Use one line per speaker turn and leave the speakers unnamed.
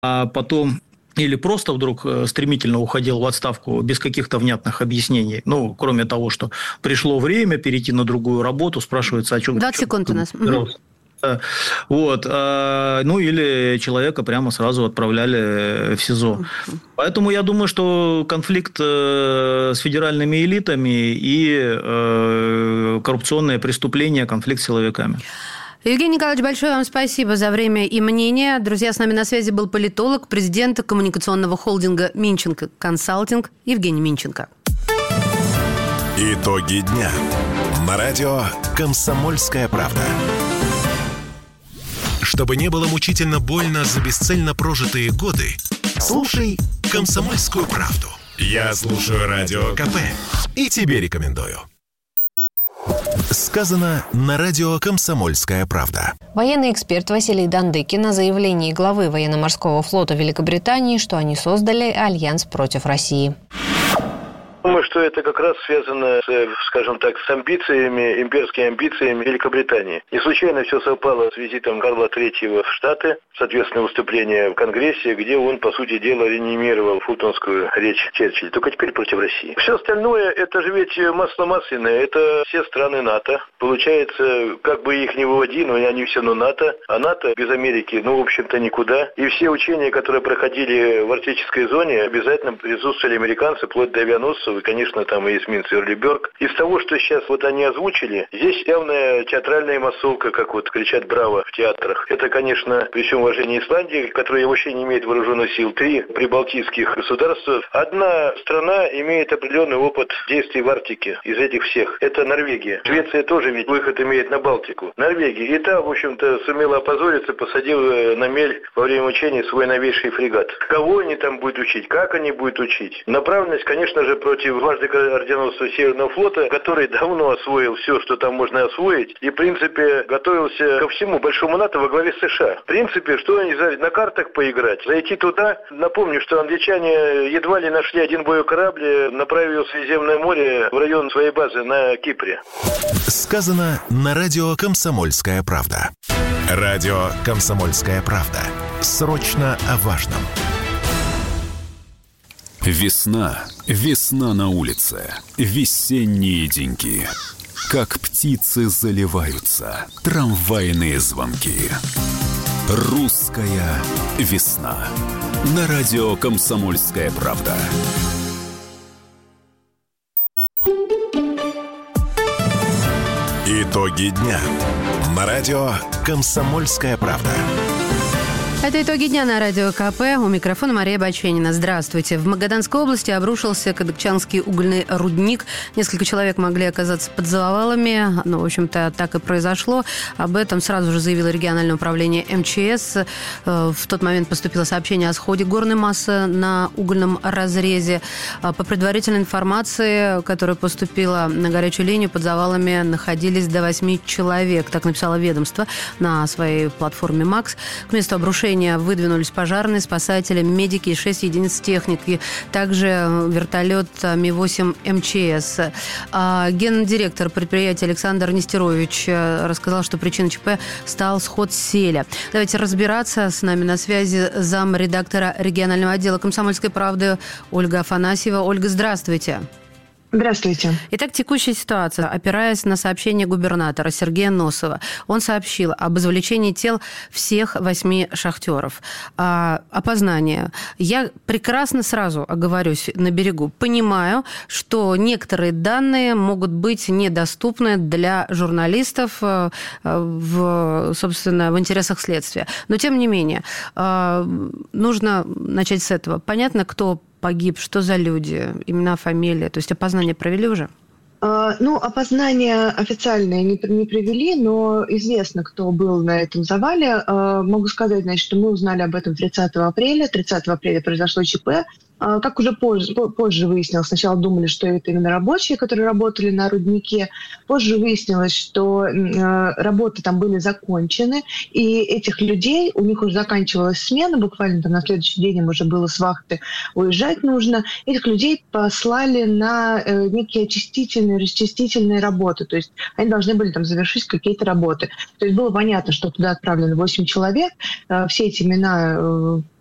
а потом или просто вдруг стремительно уходил в отставку без каких-то внятных объяснений. Ну, кроме того, что пришло время перейти на другую работу, спрашивается, о чем...
20 секунд у нас.
Вот. Ну, или человека прямо сразу отправляли в СИЗО. Поэтому я думаю, что конфликт с федеральными элитами и коррупционные преступления, конфликт с силовиками.
Евгений Николаевич, большое вам спасибо за время и мнение. Друзья, с нами на связи был политолог, президент коммуникационного холдинга «Минченко Консалтинг» Евгений Минченко.
Итоги дня. На радио «Комсомольская правда». Чтобы не было мучительно больно за бесцельно прожитые годы, слушай «Комсомольскую правду». Я слушаю Радио КП и тебе рекомендую. Сказано на радио «Комсомольская правда».
Военный эксперт Василий Дандыкин о заявлении главы военно-морского флота Великобритании, что они создали альянс против России.
Думаю, что это как раз связано, скажем так, с амбициями, имперскими амбициями Великобритании. Не случайно все совпало с визитом Карла III в Штаты, соответственно, выступление в Конгрессе, где он, по сути дела, реанимировал фултонскую речь Черчилля, только теперь против России. Все остальное, это же ведь масло масляное, это все страны НАТО. Получается, как бы их ни выводи, но они все равно НАТО, а НАТО без Америки, в общем-то, никуда. И все учения, которые проходили в арктической зоне, обязательно присутствовали американцы, вплоть до авианосцев, и, конечно, там и эсминец Эрлиберг. Из того, что сейчас они озвучили, здесь явная театральная массовка, как кричат «Браво» в театрах. Это, конечно, при всем уважении Исландии, которая вообще не имеет вооруженных сил, 3 прибалтийских государства. Одна страна имеет определенный опыт действий в Арктике из этих всех. Это Норвегия. Швеция тоже ведь выход имеет на Балтику. Норвегия. И та, в общем-то, сумела опозориться, посадила на мель во время учений свой новейший фрегат. Кого они там будут учить? Как они будут учить? Направленность, конечно же, против дважды орденоносца Северного флота, который давно освоил все, что там можно освоить, и, в принципе, готовился ко всему большому НАТО во главе США. В принципе, что они на картах поиграть? Зайти туда? Напомню, что англичане едва ли нашли один боевой корабль, направив его в Средиземное море в район своей базы на Кипре.
Сказано на радио «Комсомольская правда». Радио «Комсомольская правда». Срочно о важном.
Весна. Весна на улице. Весенние деньки. Как птицы заливаются. Трамвайные звонки. Русская весна. На радио «Комсомольская правда».
Итоги дня. На радио «Комсомольская правда».
Это «Итоги дня» на радио КП. У микрофона Мария Баченина. Здравствуйте. В Магаданской области обрушился Кадыкчанский угольный рудник. Несколько человек могли оказаться под завалами. В общем-то, так и произошло. Об этом сразу же заявило региональное управление МЧС. В тот момент поступило сообщение о сходе горной массы на угольном разрезе. По предварительной информации, которая поступила на горячую линию, под завалами находились до 8 человек. Так написало ведомство на своей платформе МАКС. К месту обрушения выдвинулись пожарные, спасатели, медики и 6 единиц техники. Также вертолет Ми-8 МЧС. Гендиректор предприятия Александр Нестерович рассказал, что причиной ЧП стал сход селя. Давайте разбираться. С нами на связи замредактора регионального отдела «Комсомольской правды» Ольга Афанасьева. Ольга, здравствуйте.
Здравствуйте.
Итак, текущая ситуация. Опираясь на сообщение губернатора Сергея Носова, он сообщил об извлечении тел всех 8 шахтеров. Опознание. Я прекрасно сразу оговорюсь на берегу. Понимаю, что некоторые данные могут быть недоступны для журналистов собственно, в интересах следствия. Но, тем не менее, нужно начать с этого. Понятно, кто погиб, что за люди, имена, фамилия, то есть опознание провели уже?
Опознание официальное не провели, но известно, кто был на этом завале. Могу сказать, что мы узнали об этом 30 апреля. 30 апреля произошло ЧП. Как уже позже выяснилось, сначала думали, что это именно рабочие, которые работали на руднике. Позже выяснилось, что работы там были закончены, и этих людей, у них уже заканчивалась смена, буквально на следующий день им уже было с вахты уезжать нужно. Этих людей послали на некие расчистительные работы, то есть они должны были там завершить какие-то работы. То есть было понятно, что туда отправлено 8 человек, все эти имена